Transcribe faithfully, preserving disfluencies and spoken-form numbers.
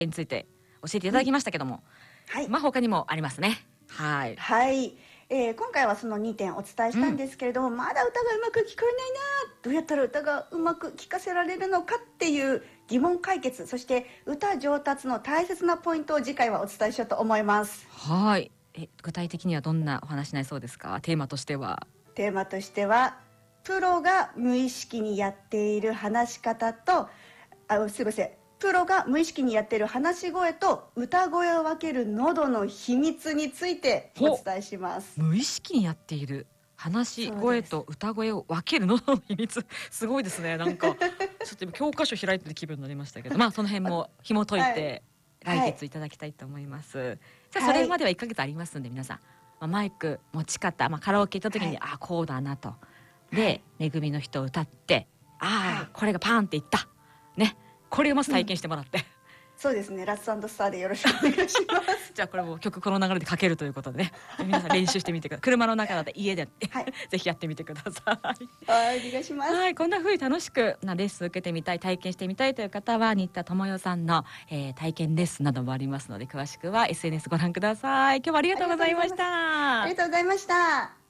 について教えていただきましたけども、 うん、はい、 まあ他にもありますね。はい、 はい、えー、今回はそのにてんお伝えしたんですけれども、うん、まだ歌がうまく聞こえないな、どうやったら歌がうまく聞かせられるのかっていう疑問解決、そして歌上達の大切なポイントを次回はお伝えしようと思います。 はい、え具体的にはどんなお話になりそうですか？テーマとしては。 テーマとしてはプロが無意識にやっている話し方と、あ、すいません、プロが無意識にやっている話し声と歌声を分ける喉の秘密についてお伝えします。 無意識にやっている話し声と歌声を分ける喉の秘密、すごいですね。なんかちょっと今教科書開いてる気分になりましたけど、まあその辺も紐解いて来月いただきたいと思います。はい、じゃあそれまではいっかげつありますんで、皆さん、まあ、マイク持ち方、まあ、カラオケ行った時に、はい、あこうだなと、で、はい、めぐみの人を歌って、ああ、はい、これがパーンっていったね、これをまず体験してもらって、うん、 そうですね、ラッツ&スターでよろしくお願いしますじゃあこれも曲この流れでかけるということでね、皆さん練習してみてください。車の中だって家で、はい、ぜひやってみてください。 はい、お願いします。 はい、こんな風に楽しくなレッスン受けてみたい、体験してみたいという方は新田智代さんの、えー、体験レッスンなどもありますので、詳しくは エスエヌエス ご覧ください。今日はありがとうございました。 ありがとうございました。